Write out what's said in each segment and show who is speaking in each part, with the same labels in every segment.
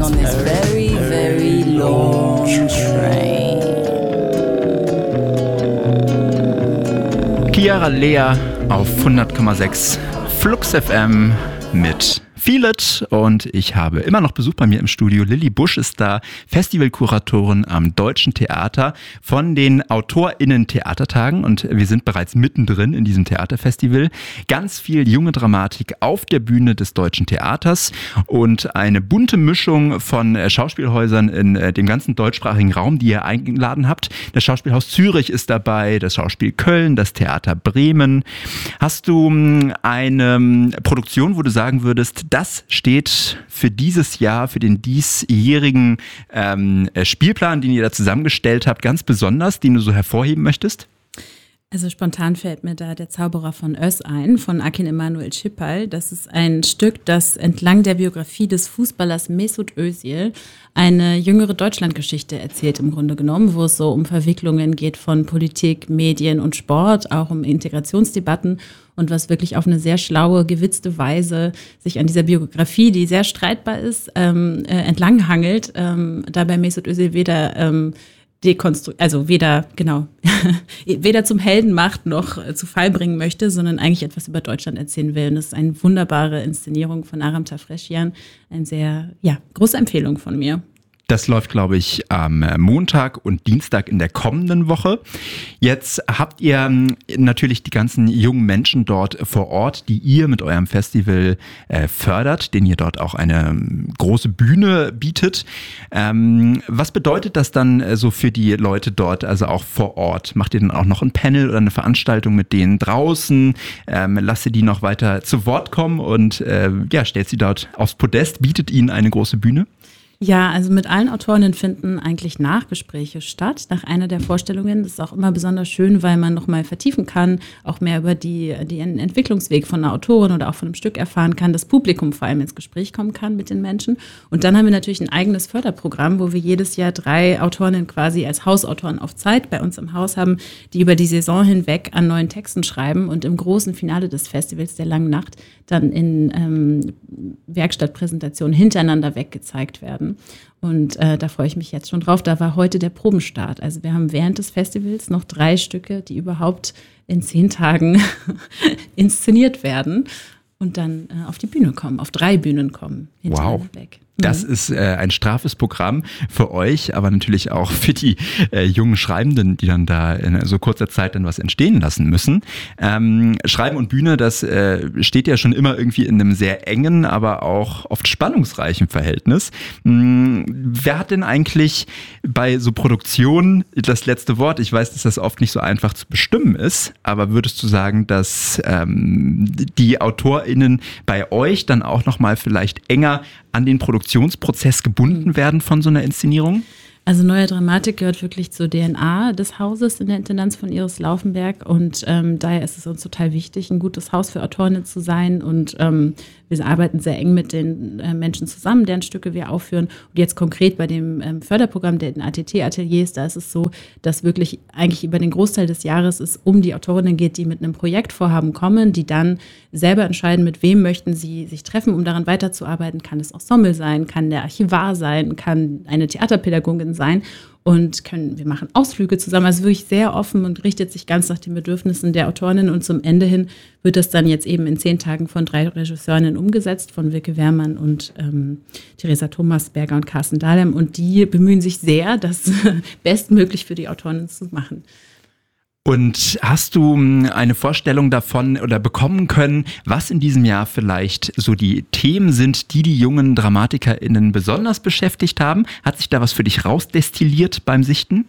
Speaker 1: on this very, very long train.
Speaker 2: Chiara Lea auf 100,6 Flux FM mit Feel It, und ich habe immer noch Besuch bei mir im Studio. Lilly Busch ist da, Festivalkuratorin am Deutschen Theater von den AutorInnen-Theatertagen, und wir sind bereits mittendrin in diesem Theaterfestival. Ganz viel junge Dramatik auf der Bühne des Deutschen Theaters und eine bunte Mischung von Schauspielhäusern in dem ganzen deutschsprachigen Raum, die ihr eingeladen habt. Das Schauspielhaus Zürich ist dabei, das Schauspiel Köln, das Theater Bremen. Hast du eine Produktion, wo du sagen würdest, das steht für dieses Jahr, für den diesjährigen Spielplan, den ihr da zusammengestellt habt, ganz besonders, den du so hervorheben möchtest?
Speaker 3: Also spontan fällt mir da Der Zauberer von Oez ein, von Akin Emanuel Schiphal. Das ist ein Stück, das entlang der Biografie des Fußballers Mesut Özil eine jüngere Deutschlandgeschichte erzählt im Grunde genommen, wo es so um Verwicklungen geht von Politik, Medien und Sport, auch um Integrationsdebatten, und was wirklich auf eine sehr schlaue, gewitzte Weise sich an dieser Biografie, die sehr streitbar ist, entlanghangelt, dabei Mesut Özil weder weder zum Helden macht noch zu Fall bringen möchte, sondern eigentlich etwas über Deutschland erzählen will. Und das ist eine wunderbare Inszenierung von Aram Tafreschian. Eine sehr, große Empfehlung von mir.
Speaker 2: Das läuft, glaube ich, am Montag und Dienstag in der kommenden Woche. Jetzt habt ihr natürlich die ganzen jungen Menschen dort vor Ort, die ihr mit eurem Festival fördert, denen ihr dort auch eine große Bühne bietet. Was bedeutet das dann so für die Leute dort, also auch vor Ort? Macht ihr dann auch noch ein Panel oder eine Veranstaltung mit denen draußen? Lasst ihr die noch weiter zu Wort kommen und stellt sie dort aufs Podest, bietet ihnen eine große Bühne?
Speaker 3: Ja, also mit allen Autorinnen finden eigentlich Nachgespräche statt, nach einer der Vorstellungen. Das ist auch immer besonders schön, weil man nochmal vertiefen kann, auch mehr über den Entwicklungsweg von einer Autorin oder auch von einem Stück erfahren kann, das Publikum vor allem ins Gespräch kommen kann mit den Menschen. Und dann haben wir natürlich ein eigenes Förderprogramm, wo wir jedes Jahr 3 Autorinnen quasi als Hausautoren auf Zeit bei uns im Haus haben, die über die Saison hinweg an neuen Texten schreiben und im großen Finale des Festivals der Langen Nacht dann in Werkstattpräsentationen hintereinander weg gezeigt werden. Und da freue ich mich jetzt schon drauf. Da war heute der Probenstart. Also wir haben während des Festivals noch 3 Stücke, die überhaupt in 10 Tagen inszeniert werden und dann auf die Bühne kommen, auf 3 Bühnen kommen, hintereinander weg.
Speaker 2: Das ist ein straffes Programm für euch, aber natürlich auch für die jungen Schreibenden, die dann da in so kurzer Zeit dann was entstehen lassen müssen. Schreiben und Bühne, das steht ja schon immer irgendwie in einem sehr engen, aber auch oft spannungsreichen Verhältnis. Wer hat denn eigentlich bei so Produktionen das letzte Wort? Ich weiß, dass das oft nicht so einfach zu bestimmen ist, aber würdest du sagen, dass die AutorInnen bei euch dann auch nochmal vielleicht enger an den Produktionsprozess gebunden werden von so einer Inszenierung?
Speaker 3: Also Neue Dramatik gehört wirklich zur DNA des Hauses in der Intendanz von Iris Laufenberg, und daher ist es uns total wichtig, ein gutes Haus für Autorinnen zu sein, und wir arbeiten sehr eng mit den Menschen zusammen, deren Stücke wir aufführen. Und jetzt konkret bei dem Förderprogramm der ATT-Ateliers, da ist es so, dass wirklich eigentlich über den Großteil des Jahres es um die Autorinnen geht, die mit einem Projektvorhaben kommen, die dann selber entscheiden, mit wem möchten sie sich treffen, um daran weiterzuarbeiten. Kann das Ensemble sein, kann der Archivar sein, kann eine Theaterpädagogin sein. Und wir machen Ausflüge zusammen, also wirklich sehr offen und richtet sich ganz nach den Bedürfnissen der Autorinnen. Und zum Ende hin wird das dann jetzt eben in 10 Tagen von 3 Regisseurinnen umgesetzt, von Wilke Wehrmann und Theresa Thomasberger und Carsten Dahlem. Und die bemühen sich sehr, das bestmöglich für die Autorinnen zu machen.
Speaker 2: Und hast du eine Vorstellung davon oder bekommen können, was in diesem Jahr vielleicht so die Themen sind, die die jungen DramatikerInnen besonders beschäftigt haben? Hat sich da was für dich rausdestilliert beim Sichten?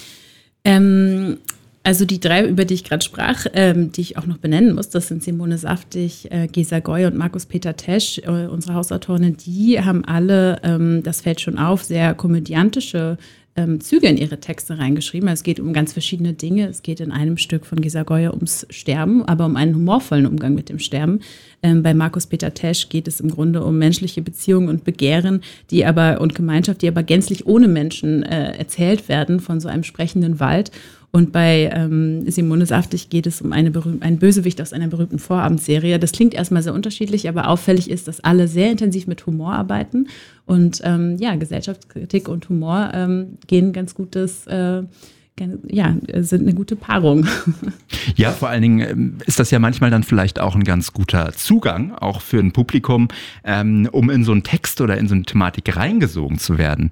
Speaker 3: Also die 3, über die ich gerade sprach, die ich auch noch benennen muss, das sind Simone Saftig, Gesa Goy und Markus-Peter Tesch, unsere Hausautorinnen, die haben alle, das fällt schon auf, sehr komödiantische Züge in ihre Texte reingeschrieben. Es geht um ganz verschiedene Dinge. Es geht in einem Stück von Gesa Goyer ums Sterben, aber um einen humorvollen Umgang mit dem Sterben. Bei Markus-Peter Tesch geht es im Grunde um menschliche Beziehungen und Begehren, und Gemeinschaft, die aber gänzlich ohne Menschen erzählt werden von so einem sprechenden Wald. Und bei Simone Saftig geht es um einen Bösewicht aus einer berühmten Vorabendserie. Das klingt erstmal sehr unterschiedlich, aber auffällig ist, dass alle sehr intensiv mit Humor arbeiten Und Gesellschaftskritik und Humor gehen ganz gutes, sind eine gute Paarung.
Speaker 2: Ja, vor allen Dingen ist das ja manchmal dann vielleicht auch ein ganz guter Zugang, auch für ein Publikum, um in so einen Text oder in so eine Thematik reingesogen zu werden.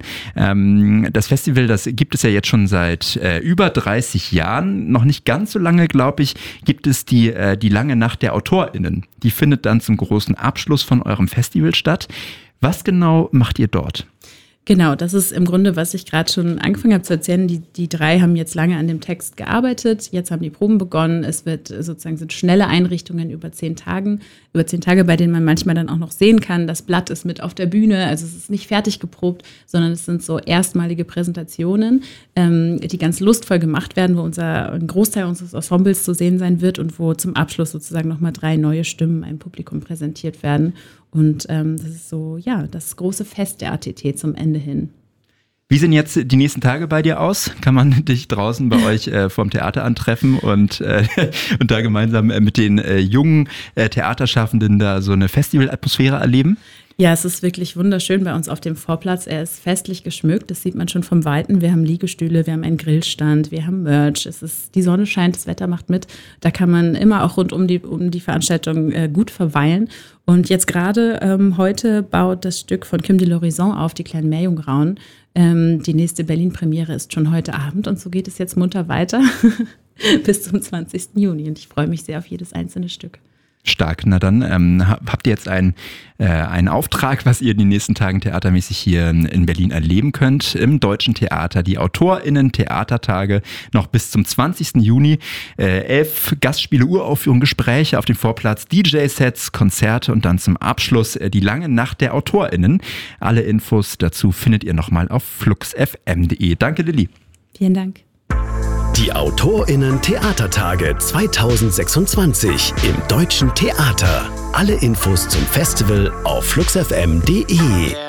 Speaker 2: Das Festival, das gibt es ja jetzt schon seit über 30 Jahren. Noch nicht ganz so lange, glaube ich, gibt es die lange Nacht der AutorInnen. Die findet dann zum großen Abschluss von eurem Festival statt. Was genau macht ihr dort?
Speaker 3: Genau, das ist im Grunde, was ich gerade schon angefangen habe zu erzählen. Die drei haben jetzt lange an dem Text gearbeitet. Jetzt haben die Proben begonnen. Es sind schnelle Einrichtungen über 10 Tage, bei denen man manchmal dann auch noch sehen kann. Das Blatt ist mit auf der Bühne. Also es ist nicht fertig geprobt, sondern es sind so erstmalige Präsentationen, die ganz lustvoll gemacht werden, wo ein Großteil unseres Ensembles zu sehen sein wird und wo zum Abschluss sozusagen nochmal 3 neue Stimmen einem Publikum präsentiert werden. Und das ist so, das große Fest der ATT zum Ende hin.
Speaker 2: Wie sehen jetzt die nächsten Tage bei dir aus? Kann man dich draußen bei euch vom Theater antreffen und da gemeinsam mit den jungen Theaterschaffenden da so eine Festivalatmosphäre erleben?
Speaker 3: Ja, es ist wirklich wunderschön bei uns auf dem Vorplatz. Er ist festlich geschmückt, das sieht man schon vom Weiten. Wir haben Liegestühle, wir haben einen Grillstand, wir haben Merch. Die Sonne scheint, das Wetter macht mit. Da kann man immer auch rund um die Veranstaltung gut verweilen. Und jetzt gerade heute baut das Stück von Kim de l'Horizon auf, die kleinen Meerjungfrauen. Die nächste Berlin-Premiere ist schon heute Abend und so geht es jetzt munter weiter bis zum 20. Juni. Und ich freue mich sehr auf jedes einzelne Stück.
Speaker 2: Stark. Na dann habt ihr jetzt einen Auftrag, was ihr in den nächsten Tagen theatermäßig hier in Berlin erleben könnt. Im Deutschen Theater, die AutorInnen-Theatertage noch bis zum 20. Juni. 11 Gastspiele, Uraufführungen, Gespräche auf dem Vorplatz, DJ-Sets, Konzerte und dann zum Abschluss die lange Nacht der AutorInnen. Alle Infos dazu findet ihr nochmal auf fluxfm.de. Danke, Lilly.
Speaker 3: Vielen Dank.
Speaker 4: Die AutorInnen-Theatertage 2026 im Deutschen Theater. Alle Infos zum Festival auf fluxfm.de.